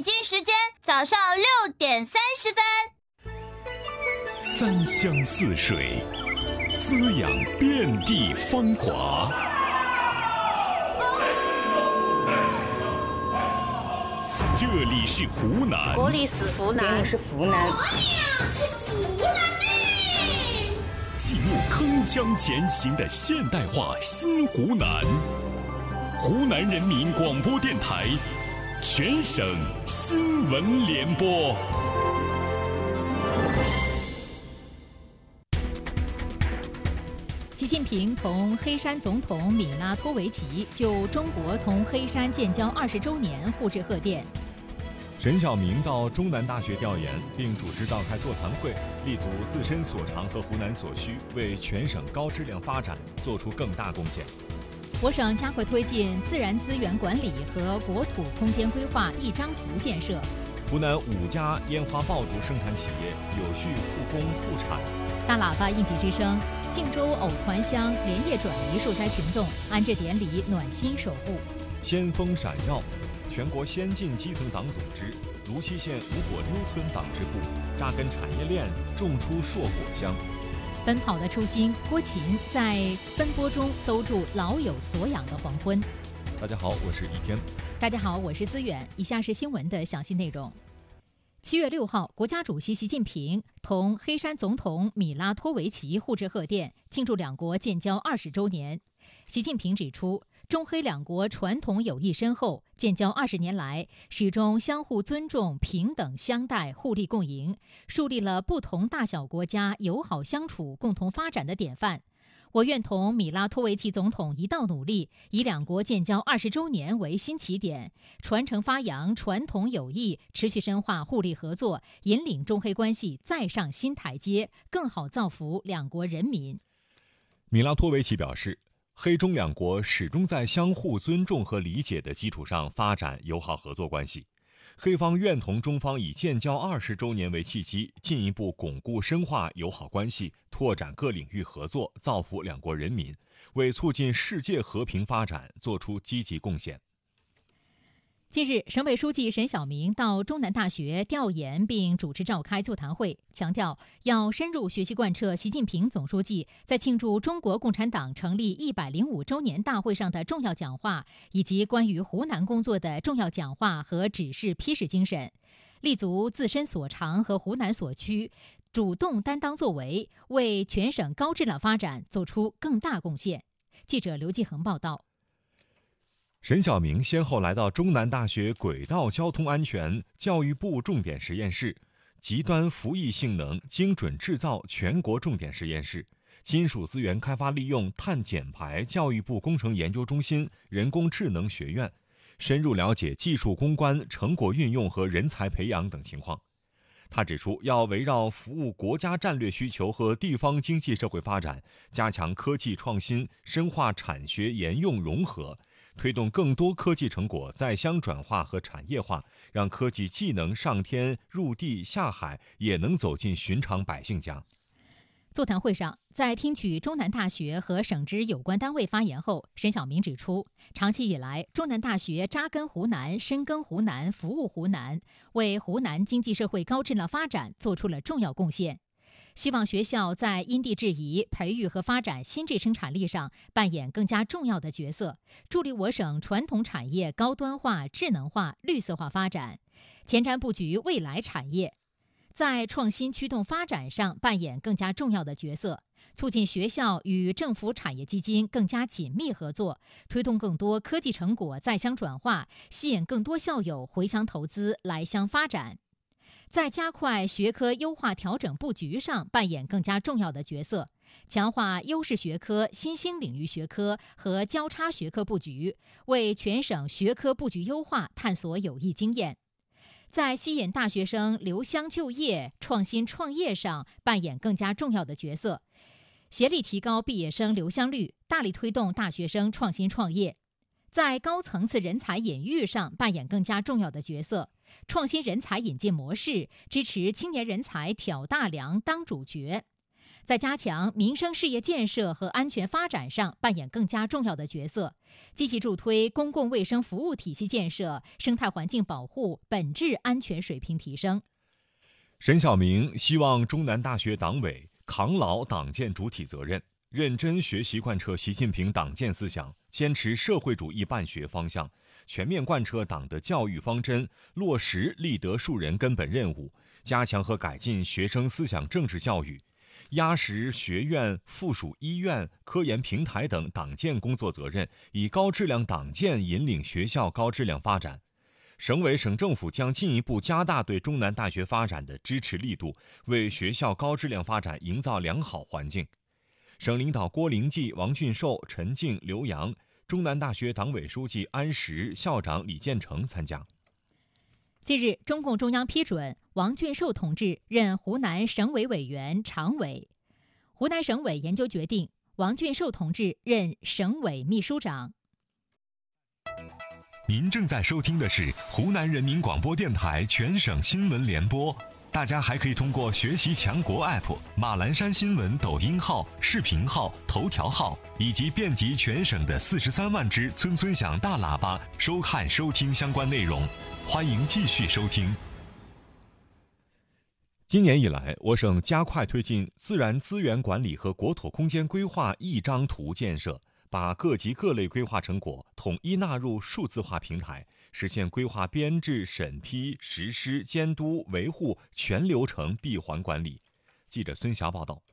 京时间早上6:30。 三湘四水，滋养遍地芳华。这里是湖南， 国里是湖南， 是湖南， 进入铿锵前行的现代化新湖南。湖南人民广播电台全省新闻联播。 习近平同黑山总统米拉托维奇就中国同黑山建交20周年互致贺电。 沈晓明到中南大学调研，并主持召开座谈会，立足自身所长和湖南所需，为全省高质量发展做出更大贡献。 我省加快推进自然资源管理和国土空间规划一张图建设。 湖南5家烟花爆竹生产企业有序复工复产。 大喇叭应急之声，靖州藕团乡连夜转移受灾群众，安置典礼暖心守护。 先锋闪耀，全国先进基层党组织泸溪县五果溜村党支部扎根产业链，种出硕果香。 奔跑的初心，郭琴在奔波中兜住老有所养的黄昏。 大家好，我是一天。 大家好，我是思远。以下是新闻的详细内容。7月6号，国家主席习近平同黑山总统米拉托维奇互致贺电，庆祝两国建交20周年。习近平指出，中黑两国传统友谊深厚，建交20年来始终相互尊重、平等相待、互利共赢，树立了不同大小国家友好相处、共同发展的典范。我愿同米拉托维奇总统一道努力，以两国建交20周年为新起点，传承发扬传统友谊，持续深化互利合作，引领中黑关系再上新台阶，更好造福两国人民。 米拉托维奇表示，黑中两国始终在相互尊重和理解的基础上发展友好合作关系。黑方愿同中方以建交20周年为契机，进一步巩固深化友好关系，拓展各领域合作，造福两国人民，为促进世界和平发展做出积极贡献。 近日，省委书记沈晓明到中南大学调研并主持召开座谈会，强调要深入学习贯彻习近平总书记在庆祝中国共产党成立105周年大会上的重要讲话，以及关于湖南工作的重要讲话和指示批示精神，立足自身所长和湖南所需，主动担当作为，为全省高质量发展做出更大贡献。记者刘继恒报道。 沈晓明先后来到中南大学轨道交通安全教育部重点实验室、极端服役性能精准制造全国重点实验室、金属资源开发利用碳减排教育部工程研究中心人工智能学院，深入了解技术攻关、成果运用和人才培养等情况。他指出，要围绕服务国家战略需求和地方经济社会发展，加强科技创新，深化产学研用融合，推动更多科技成果在乡转化和产业化，让科技既能上天入地下海，也能走进寻常百姓家。 座谈会上，在听取中南大学和省直有关单位发言后，沈晓明指出，长期以来，中南大学扎根湖南、深耕湖南、服务湖南，为湖南经济社会高质量发展做出了重要贡献。希望学校在因地制宜培育和发展新质生产力上扮演更加重要的角色，助力我省传统产业高端化、智能化、绿色化发展，前瞻布局未来产业，在创新驱动发展上扮演更加重要的角色，促进学校与政府产业基金更加紧密合作，推动更多科技成果在乡转化，吸引更多校友回乡投资、来乡发展。在加快学科优化调整布局上扮演更加重要的角色，强化优势学科、新兴领域学科和交叉学科布局，为全省学科布局优化探索有益经验。在吸引大学生留乡就业、创新创业上扮演更加重要的角色，协力提高毕业生留乡率，大力推动大学生创新创业。在高层次人才引育上扮演更加重要的角色，创新人才引进模式，支持青年人才挑大梁当主角。 在加强民生事业建设和安全发展上扮演更加重要的角色，积极助推公共卫生服务体系建设、生态环境保护、本质安全水平提升。 沈晓明希望中南大学党委扛牢党建主体责任，认真学习贯彻习近平党建思想，坚持社会主义办学方向，全面贯彻党的教育方针，落实立德树人根本任务，加强和改进学生思想政治教育，压实学院、附属医院、科研平台等党建工作责任，以高质量党建引领学校高质量发展。省委省政府将进一步加大对中南大学发展的支持力度，为学校高质量发展营造良好环境。省领导郭灵济、王俊寿、陈静、刘洋，中南大学党委书记安石、校长李建成参加。 近日，中共中央批准王俊寿同志任湖南省委委员、常委，湖南省委研究决定王俊寿同志任省委秘书长。 您正在收听的是湖南人民广播电台全省新闻联播。大家还可以通过学习强国 App、马栏山新闻抖音号、视频号、头条号以及遍及全省的43万只村村响大喇叭收看收听相关内容。欢迎继续收听。 今年以来，我省加快推进自然资源管理和国土空间规划一张图建设，把各级各类规划成果统一纳入数字化平台，实现规划编制、审批、实施、监督、维护全流程闭环管理。记者孙霞报道。